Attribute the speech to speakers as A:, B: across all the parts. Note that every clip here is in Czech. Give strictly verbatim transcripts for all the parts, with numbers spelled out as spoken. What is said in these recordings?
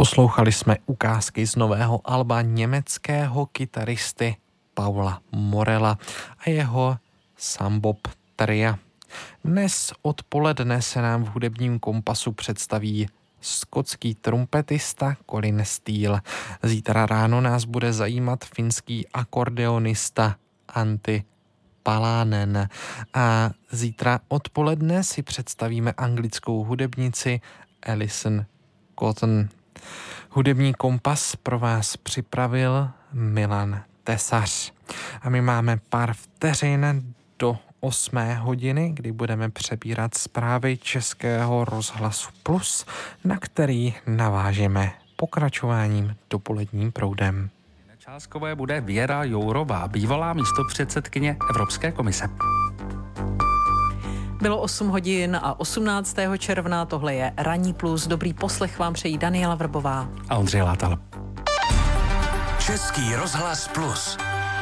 A: Poslouchali jsme ukázky z nového alba německého kytaristy Paula Morella a jeho Sambop Tria. Dnes odpoledne se nám v hudebním kompasu představí skotský trumpetista Colin Steele. Zítra ráno nás bude zajímat finský akordeonista Antti Palanen. A zítra odpoledne si představíme anglickou hudebnici Alison Cotton. Hudební kompas pro vás připravil Milan Tesař. A my máme pár vteřin do osmé hodiny, kdy budeme přebírat zprávy Českého rozhlasu Plus, na který navážeme pokračováním dopoledním proudem.
B: Na Čáskové bude Věra Jourová, bývalá místopředsedkyně Evropské komise.
C: Bylo osm hodin a osmnáctého června, tohle je Ranní plus. Dobrý poslech vám přejí Daniela Vrbová
B: a Ondřej Látal.
D: Český rozhlas Plus.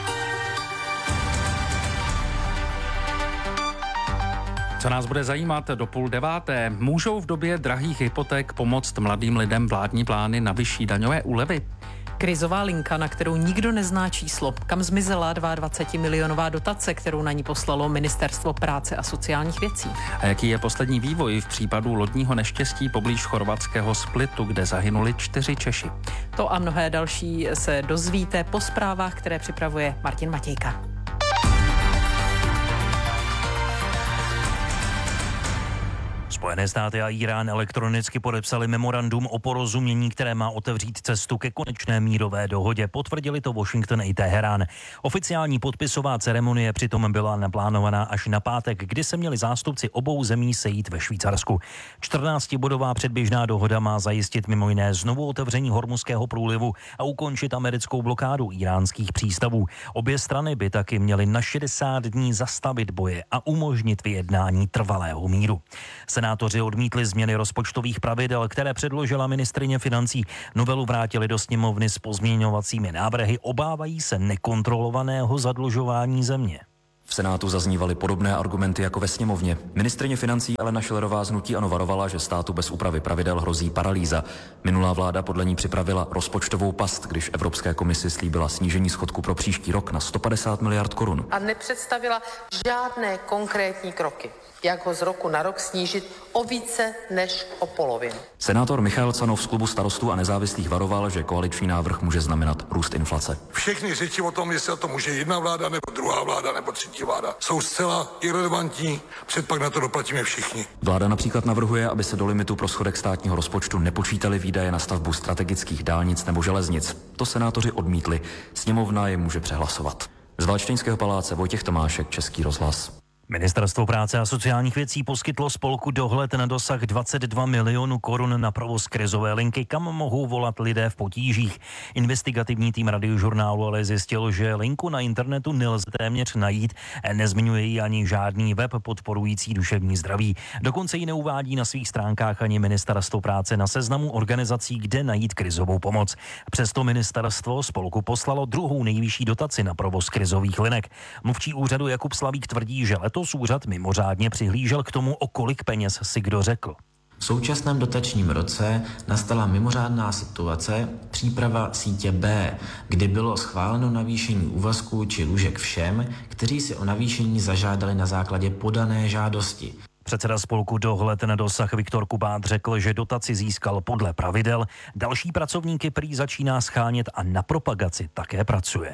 B: Co nás bude zajímat do půl deváté? Můžou v době drahých hypoték pomoct mladým lidem vládní plány na vyšší daňové úlevy?
C: Krizová linka, na kterou nikdo nezná číslo. Kam zmizela dvacetidvoumilionová dotace, kterou na ní poslalo Ministerstvo práce a sociálních věcí?
B: A jaký je poslední vývoj v případu lodního neštěstí poblíž chorvatského Splitu, kde zahynuli čtyři Češi?
C: To a mnohé další se dozvíte po zprávách, které připravuje Martin Matějka.
E: Spojené státy a Irán elektronicky podepsali memorandum o porozumění, které má otevřít cestu ke konečné mírové dohodě. Potvrdili to Washington i Teherán. Oficiální podpisová ceremonie přitom byla naplánovaná až na pátek, kdy se měli zástupci obou zemí sejít ve Švýcarsku. čtrnáctibodová předběžná dohoda má zajistit mimo jiné znovu otevření Hormuzského průlivu a ukončit americkou blokádu iránských přístavů. Obě strany by taky měly na šedesát dní zastavit boje a umožnit vyjednání trvalého míru. Senátoři odmítli změny rozpočtových pravidel, které předložila ministryně financí. Novelu vrátili do sněmovny s pozměňovacími návrhy. Obávají se nekontrolovaného zadlužování země.
F: V Senátu zaznívaly podobné argumenty jako ve sněmovně. Ministryně financí Alena Schillerová z hnutí ANO varovala, že státu bez úpravy pravidel hrozí paralýza. Minulá vláda podle ní připravila rozpočtovou past, když Evropské komisi slíbila snížení schodku pro příští rok na sto padesát miliard korun.
G: A nepředstavila žádné konkrétní kroky, jak ho z roku na rok snížit o více než o polovinu.
F: Senátor Michal Canov z klubu Starostů a nezávislých varoval, že koaliční návrh může znamenat růst inflace.
H: Všechny řeči o tom, jestli to může jedna vláda, nebo druhá vláda, nebo třetí vláda, jsou zcela irelevantní, před pak na to doplatíme všichni.
F: Vláda například navrhuje, aby se do limitu pro schodek státního rozpočtu nepočítaly výdaje na stavbu strategických dálnic nebo železnic. To senátoři odmítli. Sněmovna je může přehlasovat. Z Valštejnského paláce Vojtěch Tomášek, Český rozhlas.
E: Ministerstvo práce a sociálních věcí poskytlo spolku Dohled na dosah dvacet dva milionů korun na provoz krizové linky, kam mohou volat lidé v potížích. Investigativní tým Radiožurnálu ale zjistil, že linku na internetu nelze téměř najít. Nezmiňuje ji ani žádný web podporující duševní zdraví. Dokonce ji neuvádí na svých stránkách ani Ministerstvo práce na seznamu organizací, kde najít krizovou pomoc. Přesto ministerstvo spolku poslalo druhou nejvyšší dotaci na provoz krizových linek. Mluvčí úřadu Jakub Slavík tvrdí, že letos úřad mimořádně přihlížel k tomu, o kolik peněz si kdo řekl.
I: V současném dotačním roce nastala mimořádná situace příprava sítě B, kdy bylo schváleno navýšení úvazků či lůžek všem, kteří si o navýšení zažádali na základě podané žádosti.
E: Předseda spolku Dohled na dosah Viktor Kubát řekl, že dotaci získal podle pravidel. Další pracovníky prý začíná schánět a na propagaci také pracuje.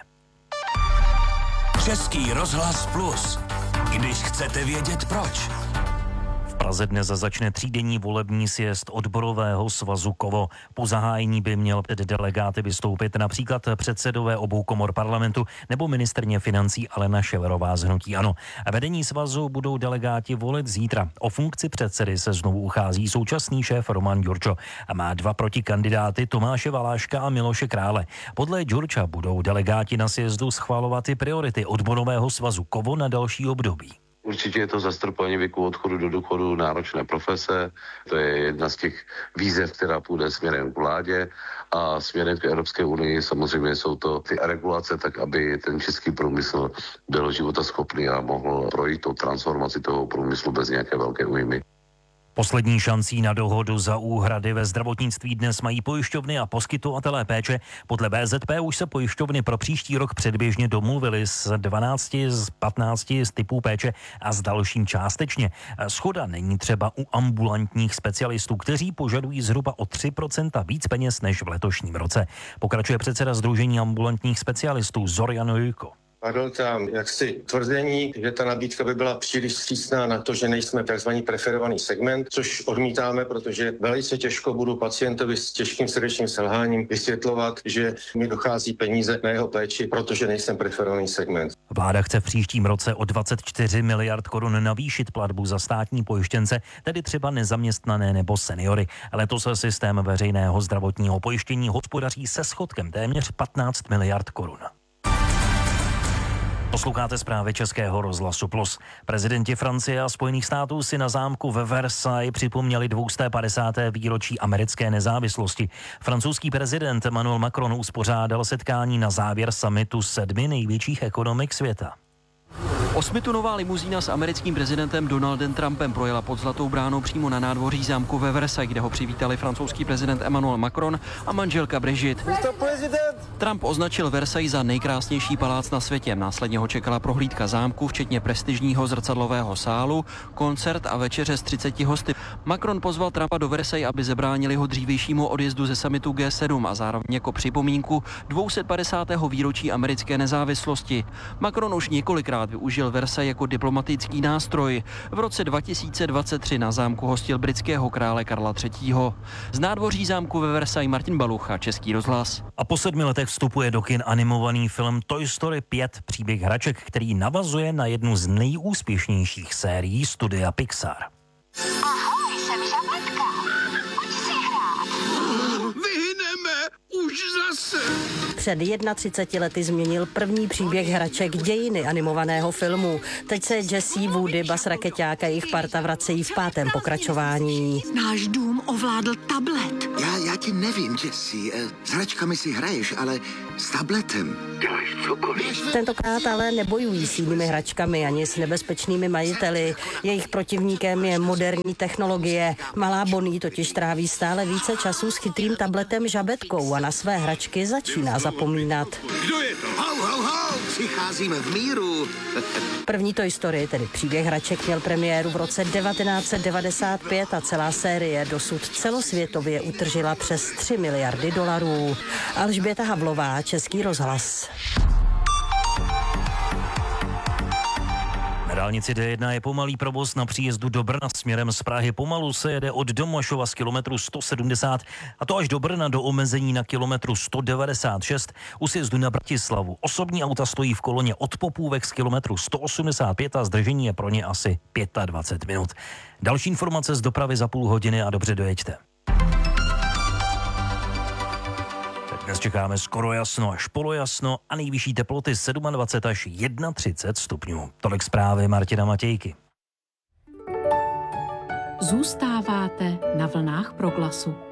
D: Český rozhlas Plus. Když chcete vědět proč.
E: V Praze dnes začne třídenní volební sjezd odborového svazu Kovo. Po zahájení by měl před delegáty vystoupit například předsedové obou komor parlamentu nebo ministryně financí Alena Schillerová z hnutí ANO. Vedení svazu budou delegáti volit zítra. O funkci předsedy se znovu uchází současný šéf Roman Ďurčo a má dva protikandidáty Tomáše Valáška a Miloše Krále. Podle Ďurča budou delegáti na sjezdu schvalovat i priority odborového svazu Kovo na další období.
J: Určitě je to zastropování věku odchodu do důchodu, náročné profese. To je jedna z těch výzev, která půjde směrem k vládě a směrem k Evropské unii. Samozřejmě jsou to ty regulace, tak aby ten český průmysl byl životaschopný a mohl projít tou transformaci toho průmyslu bez nějaké velké újmy.
E: Poslední šancí na dohodu za úhrady ve zdravotnictví dnes mají pojišťovny a poskytovatelé péče. Podle B Z P už se pojišťovny pro příští rok předběžně domluvily s dvanácti z patnácti z typů péče a s dalším částečně. Shoda není třeba u ambulantních specialistů, kteří požadují zhruba o tři procenta víc peněz než v letošním roce. Pokračuje předseda Sdružení ambulantních specialistů Zorian Jujko.
K: Padl tam jaksi tvrzení, že ta nabídka by byla příliš vstřícná na to, že nejsme tzv. Preferovaný segment, což odmítáme, protože velice těžko budu pacientovi s těžkým srdečním selháním vysvětlovat, že mi dochází peníze na jeho péči, protože nejsem preferovaný segment.
E: Vláda chce v příštím roce o dvacet čtyři miliard korun navýšit platbu za státní pojištěnce, tedy třeba nezaměstnané nebo seniory. Letos systém veřejného zdravotního pojištění hospodaří se schodkem téměř patnáct miliard korun. Posloucháte zprávy Českého rozhlasu Plus. Prezidenti Francie a Spojených států si na zámku ve Versailles připomněli dvě stě padesáté výročí americké nezávislosti. Francouzský prezident Emmanuel Macron uspořádal setkání na závěr summitu sedmi největších ekonomik světa.
L: Osmitunová limuzína s americkým prezidentem Donaldem Trumpem projela pod Zlatou bránou přímo na nádvoří zámku ve Versailles, kde ho přivítali francouzský prezident Emmanuel Macron a manželka Brigitte. Trump označil Versailles za nejkrásnější palác na světě. Následně ho čekala prohlídka zámku, včetně prestižního zrcadlového sálu, koncert a večeře s třiceti hosty. Macron pozval Trumpa do Versailles, aby zabránili ho dřívějšímu odjezdu ze summitu G sedm a zároveň jako připomínku dvě stě padesátého výročí americké nezávislosti. Macron už několikrát využil Versailles jako diplomatický nástroj. V roce dva tisíce dvacet tři na zámku hostil britského krále Karla třetího. Z nádvoří zámku ve Versailles Martin Balucha, Český rozhlas.
E: A po sedmi letech vstupuje do kin animovaný film Toy Story pět, příběh hraček, který navazuje na jednu z nejúspěšnějších sérií studia Pixar.
M: Ahoj, jsem Žabletka. Pojď si hrát.
N: Vyhyneme už zase.
O: Před třiceti jednou lety změnil první příběh hraček dějiny animovaného filmu. Teď se Jessie, Woody, Buzz, Rakeťák a jejich parta vracejí v pátém pokračování.
N: Náš dům ovládl tablet.
P: Já, já ti nevím, Jessie. S hračkami si hraješ, ale s tabletem děláš cokoliv.
O: Tentokrát ale nebojují s jinými hračkami ani s nebezpečnými majiteli. Jejich protivníkem je moderní technologie. Malá Bonnie totiž tráví stále více času s chytrým tabletem Žabetkou a na své hračky začíná zapomínat.
P: Kdo je to? Hau, hau, hau, přicházíme v míru.
O: První Toy Story, tedy příběh hraček, měl premiéru v roce devatenáct set devadesát pět a celá série dosud celosvětově utržila přes tři miliardy dolarů. Alžběta Havlová, Český rozhlas.
E: Na dálnici D jedna je pomalý provoz na příjezdu do Brna směrem z Prahy. Pomalu se jede od Domašova z kilometru sto sedmdesát a to až do Brna do omezení na kilometru sto devadesát šest. U sjezdu na Bratislavu osobní auta stojí v koloně od Popůvek z kilometru sto osmdesát pět a zdržení je pro ně asi dvacet pět minut. Další informace z dopravy za půl hodiny a dobře dojeďte. Dnes čekáme skoro jasno až polojasno a nejvyšší teploty dvacet sedm až třicet jedna stupňů. Tolik zprávy Martina Matějky.
Q: Zůstáváte na vlnách Proglasu.